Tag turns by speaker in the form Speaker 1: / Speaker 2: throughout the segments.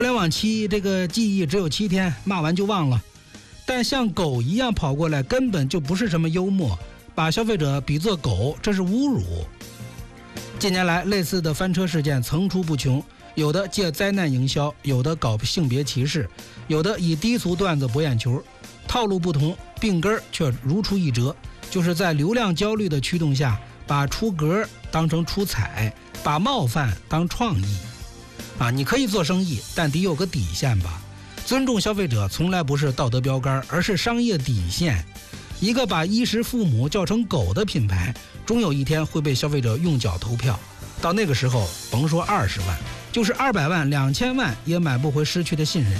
Speaker 1: 互联网期这个记忆只有7天，骂完就忘了。但像狗一样跑过来根本就不是什么幽默，把消费者比作狗，这是侮辱。近年来类似的翻车事件层出不穷，有的借灾难营销，有的搞性别歧视，有的以低俗段子博眼球，套路不同，病根却如出一辙，就是在流量焦虑的驱动下，把出格当成出彩，把冒犯当创意。你可以做生意，但得有个底线吧。尊重消费者从来不是道德标杆，而是商业底线。一个把衣食父母叫成狗的品牌，终有一天会被消费者用脚投票。到那个时候，甭说20万，就是200万、2000万也买不回失去的信任。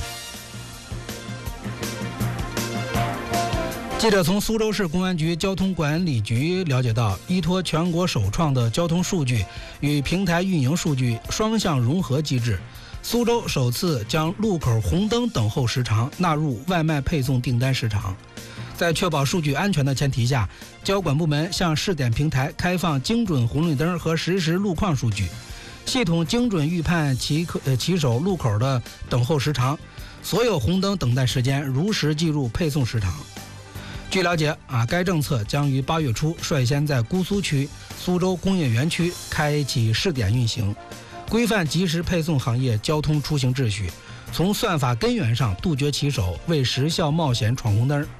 Speaker 1: 记者从苏州市公安局交通管理局了解到，依托全国首创的交通数据与平台运营数据双向融合机制，苏州首次将路口红灯等候时长纳入外卖配送订单时长。在确保数据安全的前提下，交管部门向试点平台开放精准红绿灯和实时路况数据，系统精准预判骑手路口的等候时长，所有红灯等待时间如实计入配送时长。据了解，该政策将于8月初率先在姑苏区、苏州工业园区开启试点运行，规范即时配送行业交通出行秩序，从算法根源上杜绝骑手为时效冒险闯红灯。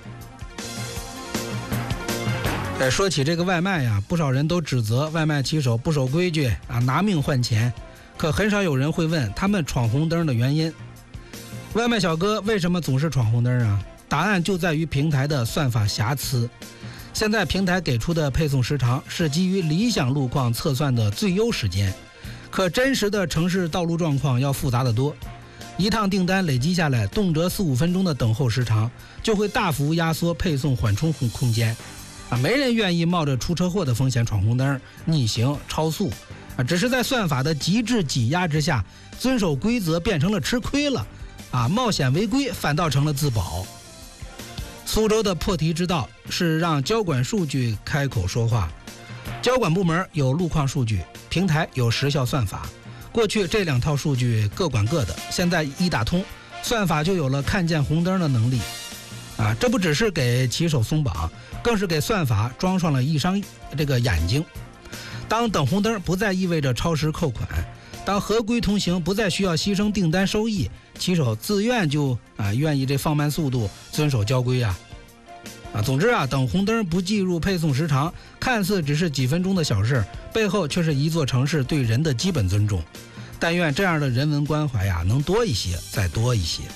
Speaker 1: 说起这个外卖呀，不少人都指责外卖骑手不守规矩拿命换钱，可很少有人会问他们闯红灯的原因。外卖小哥为什么总是闯红灯啊？答案就在于平台的算法瑕疵。现在平台给出的配送时长是基于理想路况测算的最优时间，可真实的城市道路状况要复杂得多。一趟订单累积下来，动辄4-5分钟的等候时长，就会大幅压缩配送缓冲空间。没人愿意冒着出车祸的风险闯红灯、逆行、超速。只是在算法的极致挤压之下，遵守规则变成了吃亏了。冒险违规反倒成了自保。苏州的破题之道是让交管数据开口说话。交管部门有路况数据，平台有时效算法。过去这2套数据各管各的，现在一打通，算法就有了看见红灯的能力。这不只是给骑手松绑，更是给算法装上了一双眼睛。当等红灯不再意味着超时扣款，当合规通行不再需要牺牲订单收益，骑手自愿就愿意放慢速度，遵守交规总之等红灯不计入配送时长，看似只是几分钟的小事，背后却是一座城市对人的基本尊重。但愿这样的人文关怀能多一些，再多一些。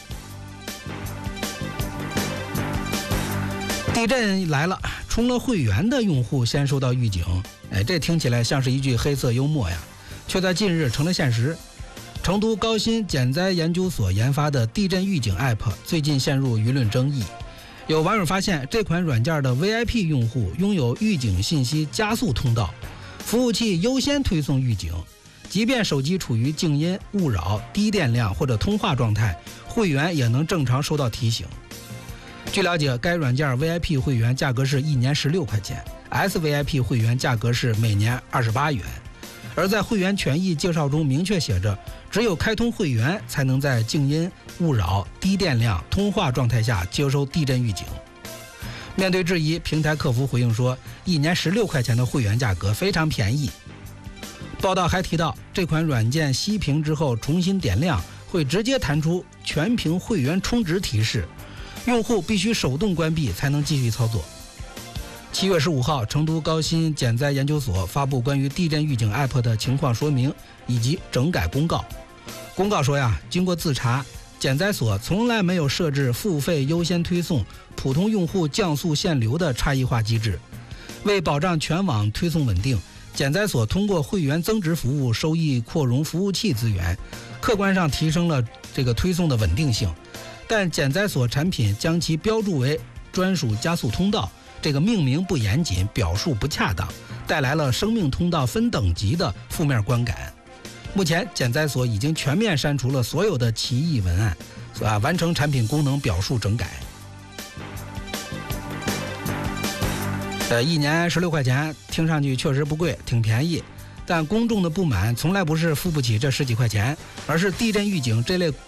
Speaker 1: 地震来了，充了会员的用户先收到预警。这听起来像是一句黑色幽默呀，却在近日成了现实。成都高新减灾研究所研发的地震预警 App 最近陷入舆论争议。有网友发现，这款软件的 VIP 用户拥有预警信息加速通道，服务器优先推送预警，即便手机处于静音、勿扰、低电量或者通话状态，会员也能正常收到提醒。据了解，该软件 VIP 会员价格是1年16块钱，SVIP 会员价格是每年28元。而在会员权益介绍中明确写着，只有开通会员才能在静音、勿扰、低电量、通话状态下接收地震预警。面对质疑，平台客服回应说，1年16块钱的会员价格非常便宜。报道还提到，这款软件熄屏之后重新点亮，会直接弹出全屏会员充值提示，用户必须手动关闭才能继续操作。7月15号，成都高新减灾研究所发布关于地震预警 App 的情况说明以及整改公告。公告说经过自查，减灾所从来没有设置付费优先推送、普通用户降速限流的差异化机制。为保障全网推送稳定，减灾所通过会员增值服务收益扩容服务器资源，客观上提升了推送的稳定性。但减灾所产品将其标注为专属加速通道，命名不严谨，表述不恰当，带来了生命通道分等级的负面观感。目前减灾所已经全面删除了所有的歧义文案，完成产品功能表述整改。1年16块钱听上去确实不贵，挺便宜， 但公众的不满从来不是付不起这10几块钱，而是地震预警这类